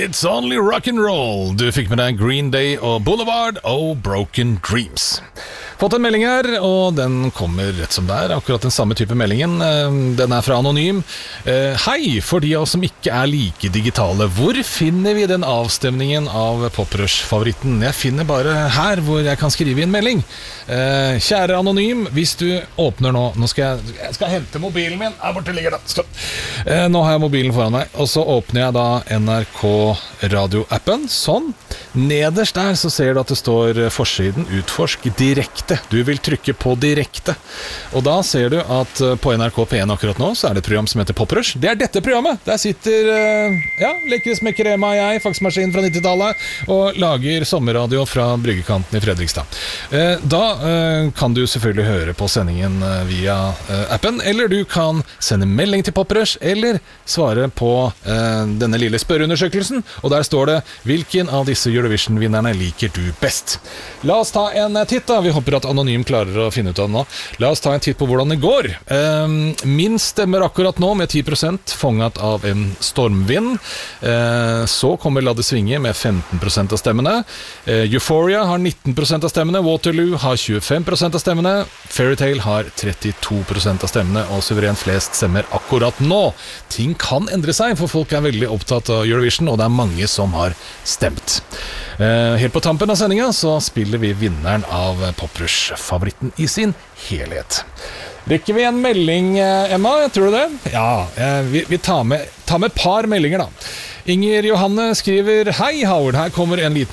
It's only rock and roll. Du fikk med deg Green Day og Boulevard og Broken Dreams. Fått en melding her, og den kommer rett som det er. Akkurat den samme type meldingen. Den er fra Anonym. Hei, for de av oss som ikke er like digitale. Hvor finner vi den avstemningen av Poprush-favoritten? Jeg finner bare her hvor jeg kan skrive inn melding. Kjære Anonym, hvis du åpner nå. Nå skal jeg hente mobilen min. Her borte ligger den. Nå har jeg mobilen foran meg, og så åpner jeg da NRK Radio-appen. Sånn. Nederst der så ser du at det står forsiden Utforsk direkte. Du vil trykke på direkte. Og da ser du at på NRK P1 akkurat nå så er det et program som heter Poprush. Det er dette programmet. Der sitter Lekre Smekkerema og jeg, faksmaskin fra 90-tallet, og lager sommerradio fra bryggekanten i Fredrikstad. Da kan du selvfølgelig høre på sendingen via appen, eller du kan sende melding til Poprush, eller svare på denne lille spørreundersøkelsen, og der står det hvilken av disse Eurovision-vinnerne liker du best. La oss ta en titt da. Vi håper at Anonym klarer å finne ut av det nå. La oss ta en titt på hvordan det går. Min stemmer akkurat nå med 10% fanget av en stormvind. Så kommer La det svinge med 15% av stemmene. Euphoria har 19% av stemmene. Waterloo har 25% av stemmene. Fairytale har 32% av stemmene, og suverent flest stemmer akkurat nå. Ting kan endre seg, for folk er veldig opptatt av Eurovision, og det er mange som har stemt. Helt på tampen av sendingen så spiller vi vinneren av Poprush-favoritten i sin helhet. Rekker vi en melding, Emma? Tror du det? Ja, vi tar med et par meldinger da. Inger Johanne skriver: Hei Howard, her kommer en liten